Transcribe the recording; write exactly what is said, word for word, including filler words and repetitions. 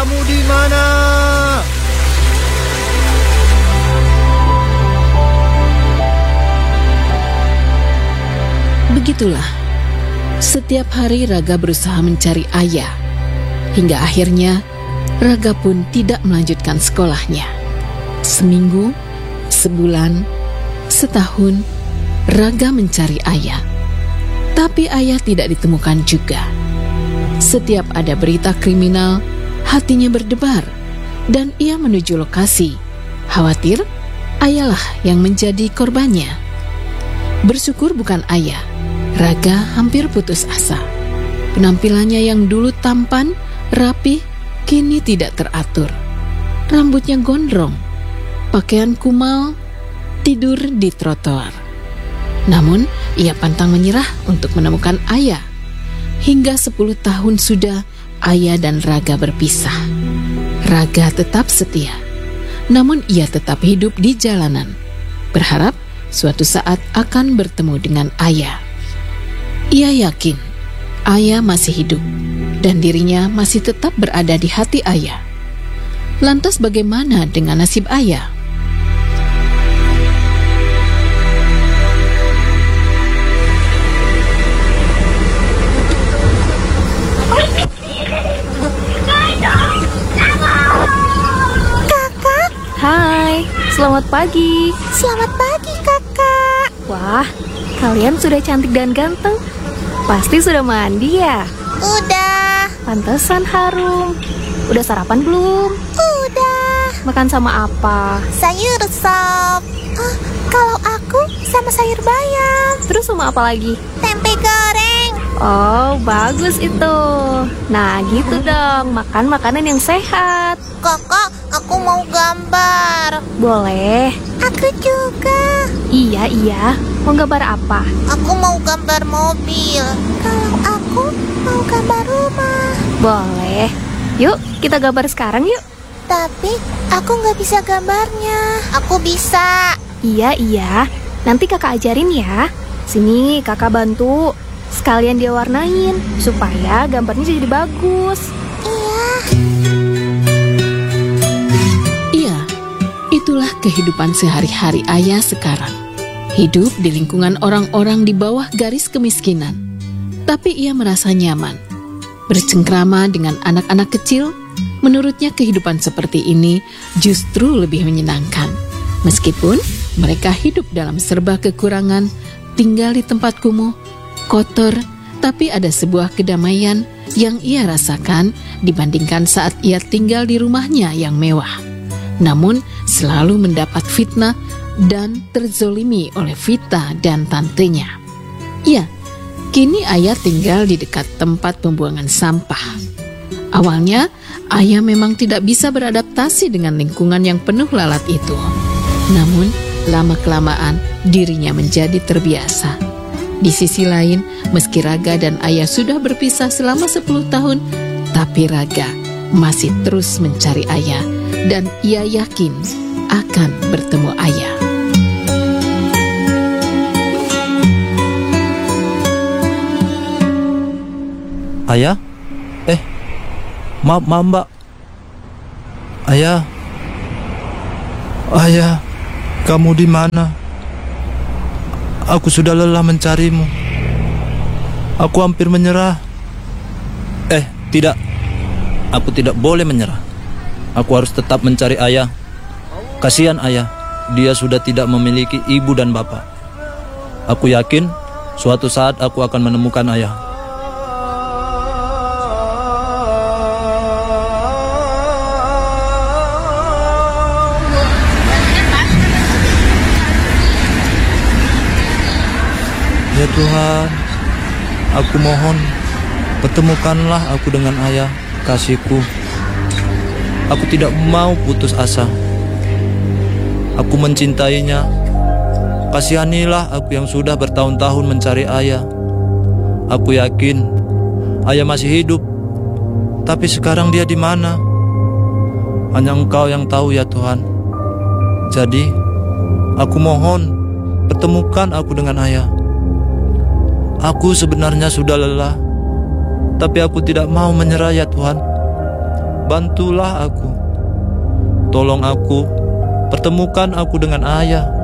kamu di mana? Begitulah, setiap hari Raga berusaha mencari ayah. Hingga akhirnya, Raga pun tidak melanjutkan sekolahnya. Seminggu, sebulan, setahun, Raga mencari ayah. Tapi ayah tidak ditemukan juga. Setiap ada berita kriminal, hatinya berdebar, dan ia menuju lokasi. Khawatir, ayahlah yang menjadi korbannya. Bersyukur bukan ayah, Raga hampir putus asa. Penampilannya yang dulu tampan, rapih, kini tidak teratur. Rambutnya gondrong, pakaian kumal, tidur di trotoar. Namun, ia pantang menyerah untuk menemukan ayah. Hingga sepuluh tahun sudah ayah dan Raga berpisah. Raga tetap setia, namun ia tetap hidup di jalanan, berharap suatu saat akan bertemu dengan ayah. Ia yakin ayah masih hidup dan dirinya masih tetap berada di hati ayah. Lantas bagaimana dengan nasib ayah? Hai, selamat pagi. Selamat pagi, kakak. Wah, kalian sudah cantik dan ganteng. Pasti sudah mandi ya? Udah. Pantesan harum. Udah sarapan belum? Udah. Makan sama apa? Sayur sop. Oh, kalau aku sama sayur bayam. Terus sama apa lagi? Tempe goreng. Oh, bagus itu. Nah, gitu dong. Makan makanan yang sehat. Kakak, aku mau gambar. Boleh. Aku juga. Iya, iya. Mau gambar apa? Aku mau gambar mobil. Kalau aku mau gambar rumah. Boleh. Yuk, kita gambar sekarang yuk. Tapi aku nggak bisa gambarnya. Aku bisa. Iya, iya. Nanti kakak ajarin ya. Sini, kakak bantu. Sekalian dia warnain supaya gambarnya jadi bagus. Iya. Iya, itulah kehidupan sehari-hari ayah sekarang. Hidup di lingkungan orang-orang di bawah garis kemiskinan. Tapi ia merasa nyaman. Bercengkrama dengan anak-anak kecil, menurutnya kehidupan seperti ini justru lebih menyenangkan. Meskipun mereka hidup dalam serba kekurangan, tinggal di tempat kumuh, kotor, tapi ada sebuah kedamaian yang ia rasakan dibandingkan saat ia tinggal di rumahnya yang mewah. Namun selalu mendapat fitnah dan terzolimi oleh Vita dan tantenya. Ya, kini ayah tinggal di dekat tempat pembuangan sampah. Awalnya, ayah memang tidak bisa beradaptasi dengan lingkungan yang penuh lalat itu. Namun, lama-kelamaan dirinya menjadi terbiasa. Di sisi lain, meski Raga dan ayah sudah berpisah selama sepuluh tahun, tapi Raga masih terus mencari ayah dan ia yakin akan bertemu ayah. Ayah? Eh, maaf, maaf mbak. Ayah? Ayah, kamu di mana? Aku sudah lelah mencarimu. Aku hampir menyerah. Eh, tidak. Aku tidak boleh menyerah. Aku harus tetap mencari ayah. Kasihan ayah, dia sudah tidak memiliki ibu dan bapak. Aku yakin suatu saat aku akan menemukan ayah. Ya Tuhan, aku mohon, pertemukanlah aku dengan ayah, kasihku. Aku tidak mau putus asa. Aku mencintainya. Kasihanilah aku yang sudah bertahun-tahun mencari ayah. Aku yakin ayah masih hidup. Tapi sekarang dia di mana? Hanya Engkau yang tahu ya Tuhan. Jadi, aku mohon, pertemukan aku dengan ayah. Aku sebenarnya sudah lelah, tapi aku tidak mau menyerah ya Tuhan. bantulah aku. Tolong aku, pertemukan aku dengan ayah.